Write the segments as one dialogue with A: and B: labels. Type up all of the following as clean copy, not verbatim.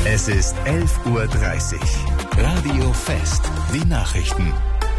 A: Es ist 11:30 Uhr. Radio Fest. Die Nachrichten.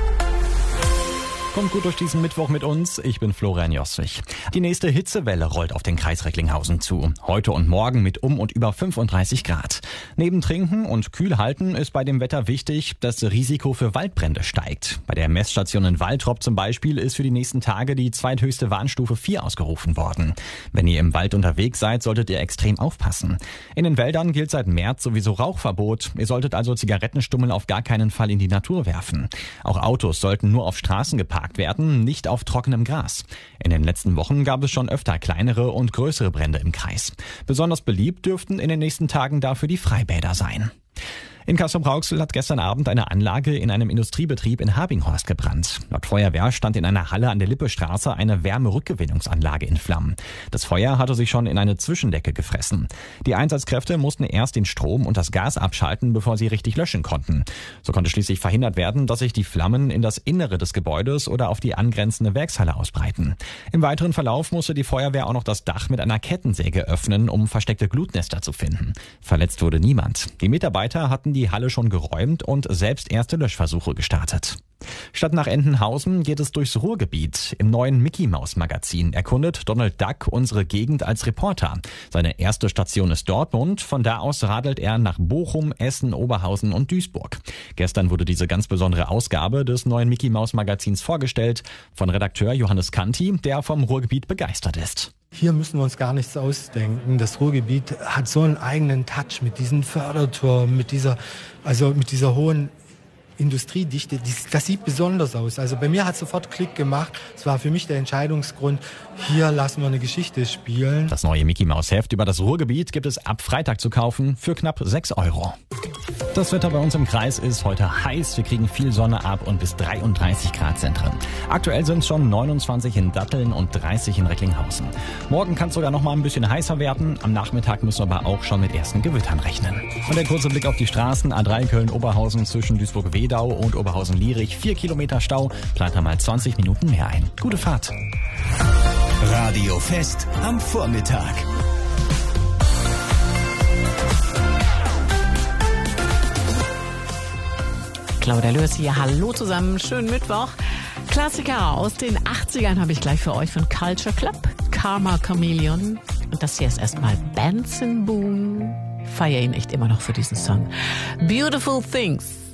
B: Kommt gut durch diesen Mittwoch mit uns. Ich bin Florian Josswig. Die nächste Hitzewelle rollt auf den Kreis Recklinghausen zu. Heute und morgen mit und über 35 Grad. Neben Trinken und Kühlhalten ist bei dem Wetter wichtig, dass das Risiko für Waldbrände steigt. Bei der Messstation in Waltrop zum Beispiel ist für die nächsten Tage die zweithöchste Warnstufe 4 ausgerufen worden. Wenn ihr im Wald unterwegs seid, solltet ihr extrem aufpassen. In den Wäldern gilt seit März sowieso Rauchverbot. Ihr solltet also Zigarettenstummel auf gar keinen Fall in die Natur werfen. Auch Autos sollten nur auf Straßen geparkt werden, nicht auf trockenem Gras. In den letzten Wochen gab es schon öfter kleinere und größere Brände im Kreis. Besonders beliebt dürften in den nächsten Tagen dafür die Freibäder sein. In Castrop-Rauxel hat gestern Abend eine Anlage in einem Industriebetrieb in Habinghorst gebrannt. Laut Feuerwehr stand in einer Halle an der Lippestraße eine Wärmerückgewinnungsanlage in Flammen. Das Feuer hatte sich schon in eine Zwischendecke gefressen. Die Einsatzkräfte mussten erst den Strom und das Gas abschalten, bevor sie richtig löschen konnten. So konnte schließlich verhindert werden, dass sich die Flammen in das Innere des Gebäudes oder auf die angrenzende Werkshalle ausbreiten. Im weiteren Verlauf musste die Feuerwehr auch noch das Dach mit einer Kettensäge öffnen, um versteckte Glutnester zu finden. Verletzt wurde niemand. Die Mitarbeiter hatten die Halle schon geräumt und selbst erste Löschversuche gestartet. Statt nach Entenhausen geht es durchs Ruhrgebiet. Im neuen Mickey-Maus-Magazin erkundet Donald Duck unsere Gegend als Reporter. Seine erste Station ist Dortmund. Von da aus radelt er nach Bochum, Essen, Oberhausen und Duisburg. Gestern wurde diese ganz besondere Ausgabe des neuen Mickey-Maus-Magazins vorgestellt von Redakteur Johannes Kanti, der vom Ruhrgebiet begeistert ist.
C: Hier müssen wir uns gar nichts ausdenken. Das Ruhrgebiet hat so einen eigenen Touch mit diesen Förderturmen, mit dieser hohen Industriedichte. Das sieht besonders aus. Also bei mir hat es sofort Klick gemacht. Es war für mich der Entscheidungsgrund, hier lassen wir eine Geschichte spielen.
B: Das neue Mickey-Maus-Heft über das Ruhrgebiet gibt es ab Freitag zu kaufen für knapp 6 €. Das Wetter bei uns im Kreis ist heute heiß. Wir kriegen viel Sonne ab und bis 33 Grad sind drin. Aktuell sind es schon 29 in Datteln und 30 in Recklinghausen. Morgen kann es sogar noch mal ein bisschen heißer werden. Am Nachmittag müssen wir aber auch schon mit ersten Gewittern rechnen. Und der kurze Blick auf die Straßen. A3 Köln-Oberhausen zwischen Duisburg-Wedau und Oberhausen-Lierich. 4 Kilometer Stau. Plant da mal 20 Minuten mehr ein. Gute Fahrt.
A: Radio Fest am Vormittag.
D: Claudia Lörs hier, hallo zusammen, schönen Mittwoch. Klassiker aus den 80ern habe ich gleich für euch von Culture Club, Karma Chameleon. Und das hier ist erstmal Benson Boone. Feier ihn echt immer noch für diesen Song. Beautiful Things.